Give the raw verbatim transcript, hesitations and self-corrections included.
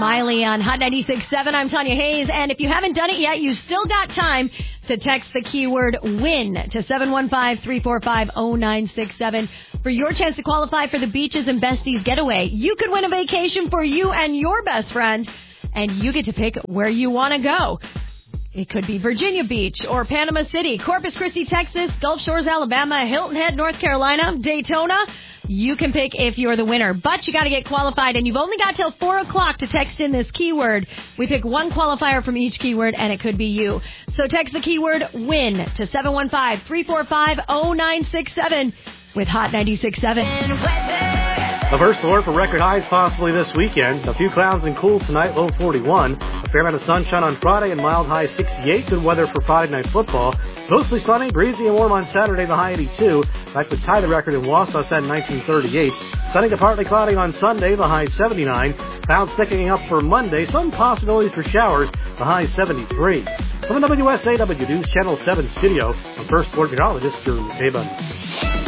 Miley on Hot ninety-six point seven. I'm Tanya Hayes, and if you haven't done it yet, you still got time to text the keyword WIN to seven one five, three four five, zero nine six seven for your chance to qualify for the Beaches and Besties getaway. You could win a vacation for you and your best friend, and you get to pick where you want to go. It could be Virginia Beach or Panama City, Corpus Christi, Texas, Gulf Shores, Alabama, Hilton Head, North Carolina, Daytona. You can pick if you're the winner, but you got to get qualified, and you've only got till four o'clock to text in this keyword. We pick one qualifier from each keyword, and it could be you. So text the keyword WIN to seven one five, three four five, zero nine six seven with Hot ninety-six point seven. A first alert for record highs possibly this weekend. A few clouds and cool tonight, low forty-one. A fair amount of sunshine on Friday and mild high sixty-eight. Good weather for Friday night football. Mostly sunny, breezy and warm on Saturday, the high eighty-two. That would tie the record in Wausau set in nineteen thirty-eight. Sunny to partly cloudy on Sunday, the high seventy-nine. Clouds thickening up for Monday. Some possibilities for showers, the high seventy-three. From the W S A W News Channel seven studio, I'm First Alert Meteorologist Drew Tabun.